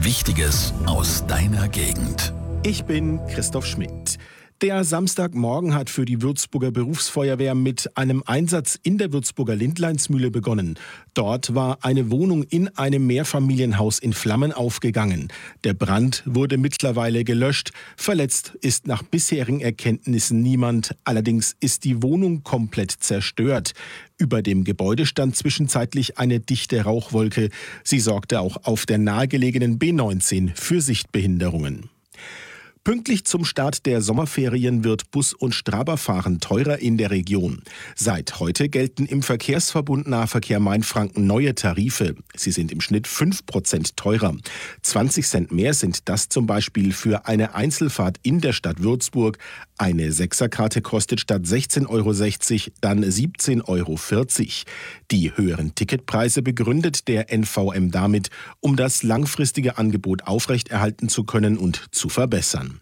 Wichtiges aus deiner Gegend. Ich bin Christoph Schmidt. Der Samstagmorgen hat für die Würzburger Berufsfeuerwehr mit einem Einsatz in der Würzburger Lindleinsmühle begonnen. Dort war eine Wohnung in einem Mehrfamilienhaus in Flammen aufgegangen. Der Brand wurde mittlerweile gelöscht. Verletzt ist nach bisherigen Erkenntnissen niemand. Allerdings ist die Wohnung komplett zerstört. Über dem Gebäude stand zwischenzeitlich eine dichte Rauchwolke. Sie sorgte auch auf der nahegelegenen B19 für Sichtbehinderungen. Pünktlich zum Start der Sommerferien wird Bus- und Straberfahren teurer in der Region. Seit heute gelten im Verkehrsverbund Nahverkehr Mainfranken neue Tarife. Sie sind im Schnitt 5% teurer. 20 Cent mehr sind das zum Beispiel für eine Einzelfahrt in der Stadt Würzburg. Eine Sechserkarte kostet statt 16,60 € dann 17,40 €. Die höheren Ticketpreise begründet der NVM damit, um das langfristige Angebot aufrechterhalten zu können und zu verbessern.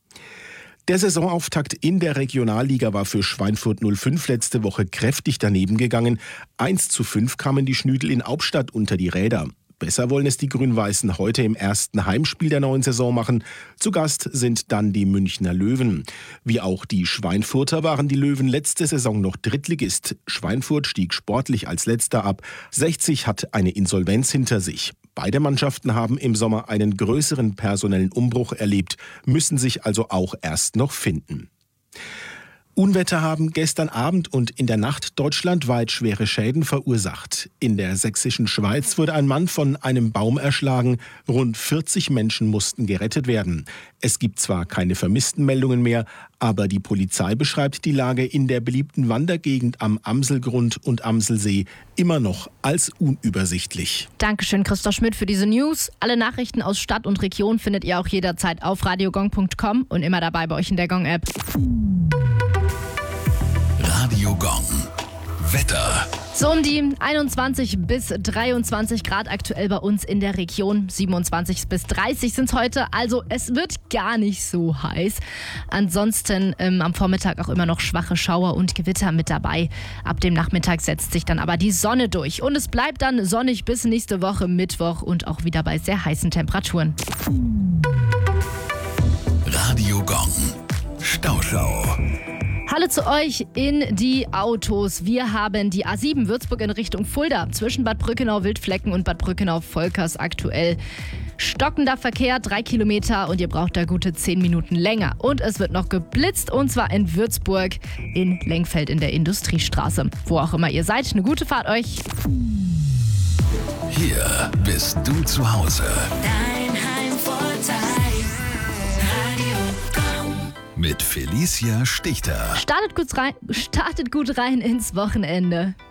Der Saisonauftakt in der Regionalliga war für Schweinfurt 05 letzte Woche kräftig daneben gegangen. 1:5 kamen die Schnüdel in Hauptstadt unter die Räder. Besser wollen es die Grün-Weißen heute im ersten Heimspiel der neuen Saison machen. Zu Gast sind dann die Münchner Löwen. Wie auch die Schweinfurter waren die Löwen letzte Saison noch Drittligist. Schweinfurt stieg sportlich als Letzter ab. 60 hat eine Insolvenz hinter sich. Beide Mannschaften haben im Sommer einen größeren personellen Umbruch erlebt, müssen sich also auch erst noch finden. Unwetter haben gestern Abend und in der Nacht deutschlandweit schwere Schäden verursacht. In der sächsischen Schweiz wurde ein Mann von einem Baum erschlagen. Rund 40 Menschen mussten gerettet werden. Es gibt zwar keine Vermisstenmeldungen mehr, aber die Polizei beschreibt die Lage in der beliebten Wandergegend am Amselgrund und Amselsee immer noch als unübersichtlich. Dankeschön, Christoph Schmidt, für diese News. Alle Nachrichten aus Stadt und Region findet ihr auch jederzeit auf radiogong.com und immer dabei bei euch in der Gong-App. Radio Gong. Wetter. So um die 21 bis 23 Grad aktuell bei uns in der Region. 27 bis 30 sind es heute, also es wird gar nicht so heiß. Ansonsten am Vormittag auch immer noch schwache Schauer und Gewitter mit dabei. Ab dem Nachmittag setzt sich dann aber die Sonne durch. Und es bleibt dann sonnig bis nächste Woche Mittwoch und auch wieder bei sehr heißen Temperaturen. Radio Gong. Stauschau. Hallo zu euch in die Autos. Wir haben die A7 Würzburg in Richtung Fulda zwischen Bad Brückenau-Wildflecken und Bad Brückenau-Volkers aktuell. Stockender Verkehr, 3 Kilometer und ihr braucht da gute 10 Minuten länger. Und es wird noch geblitzt und zwar in Würzburg in Lengfeld in der Industriestraße. Wo auch immer ihr seid, eine gute Fahrt euch. Hier bist du zu Hause. Dein Heimvorteil. Radio Gong. Mit Felicia Stichter. Startet gut rein ins Wochenende.